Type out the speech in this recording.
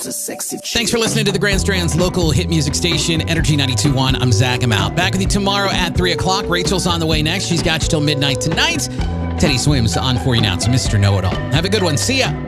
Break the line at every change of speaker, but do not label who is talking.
a sexy chick.
Thanks for listening to the Grand Strand's local hit music station, Energy 92.1. I'm Zach. I'm out. Back with you tomorrow at 3 o'clock. Rachel's on the way next. She's got you till midnight tonight. Teddy Swims on for you now. It's Mr. Know-It-All. Have a good one. See ya.